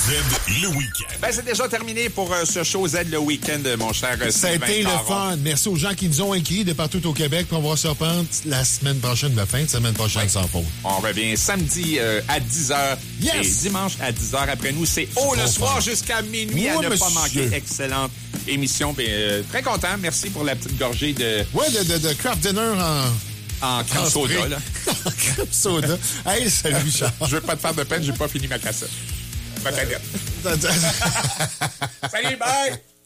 Z le week-end. Ben, c'est déjà terminé pour ce show Z le week-end, mon cher Ça a Sylvain été le Caron. fun. Merci aux gens qui nous ont écrit de partout au Québec. Puis on va se reprendre la semaine prochaine, la fin de semaine prochaine sans faute. On revient samedi à 10h Yes! et dimanche à 10h. Après nous, c'est le soir jusqu'à minuit à ne pas manquer. Excellente émission. Ben, très content. Merci pour la petite gorgée de... Ouais, de craft dinner En crème soda, là. En crème soda. Hey, salut, Richard. Je veux pas te faire de peine, j'ai pas fini ma cassette. Ma canette. Salut, bye!